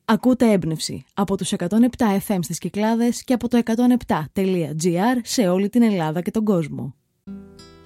Ακούτε έμπνευση από τους 107 FM στις Κυκλάδες και από το 107.gr σε όλη την Ελλάδα και τον κόσμο.